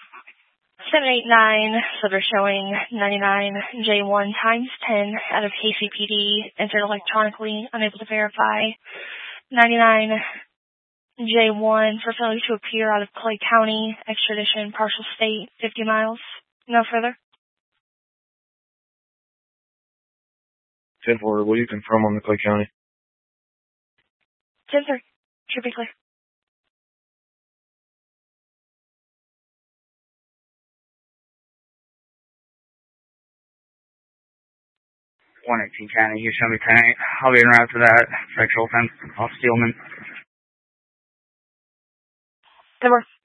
789, so they're showing 99J1 times 10 out of KCPD, entered electronically, unable to verify. 99J1 for failure to appear out of Clay County, extradition, partial state, 50 miles. No further. 10-4, will you confirm on the Clay County? 10-3, should be clear. 118 County, Yosemite County. I'll be en route to that sexual offense off Steelman. Good work.